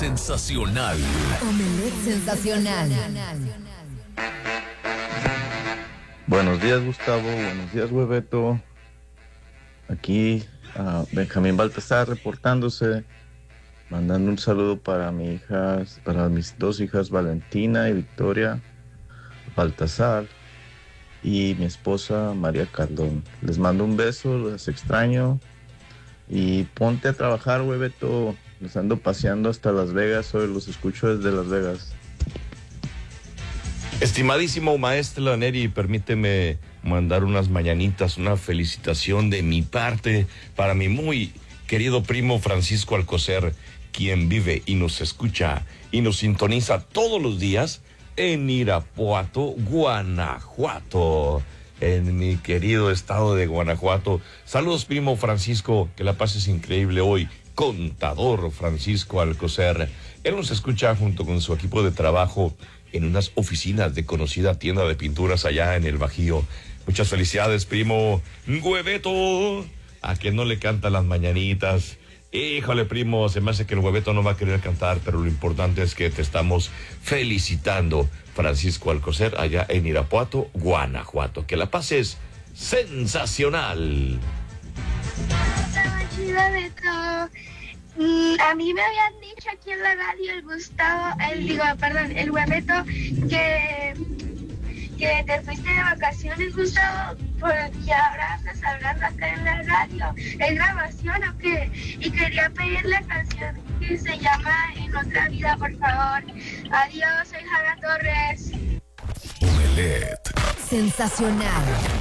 sensacional. Omelette sensacional. Buenos días, Gustavo. Buenos días, Hueveto. Aquí Benjamín Baltasar reportándose, mandando un saludo para para mis dos hijas, Valentina y Victoria Baltasar, y mi esposa María Cardón. Les mando un beso, les extraño. Y ponte a trabajar, Hueveto. Los ando paseando hasta Las Vegas. Hoy los escucho desde Las Vegas. Estimadísimo maestro Neri, permíteme mandar unas mañanitas, una felicitación de mi parte para mi muy querido primo Francisco Alcocer, quien vive y nos escucha y nos sintoniza todos los días en Irapuato, Guanajuato, en mi querido estado de Guanajuato. Saludos, primo Francisco, que la pases increíble hoy. Contador Francisco Alcocer, él nos escucha junto con su equipo de trabajo en unas oficinas de conocida tienda de pinturas allá en el Bajío. Muchas felicidades, primo Hueveto, a quien no le canta las mañanitas. Híjole, primo, se me hace que el Hueveto no va a querer cantar, pero lo importante es que te estamos felicitando, Francisco Alcocer, allá en Irapuato, Guanajuato. Que la pases sensacional. Estaba chido de todo. A mí me habían dicho aquí en la radio el Hueveto, que te fuiste de vacaciones, Gustavo, y ahora andas hablando acá en la radio. ¿Es grabación o qué? Y quería pedir la canción que se llama En Otra Vida, por favor. Adiós, soy Jana Torres. Omelette Sensacional.